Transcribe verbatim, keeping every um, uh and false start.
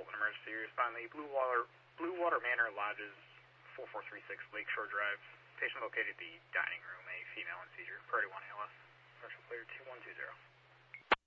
Fulton Emergency. Respond the Blue Water, Blue Water Manor Lodges, four four three six Lakeshore Drive. Patient located at the dining room, a female in seizure. Priority one.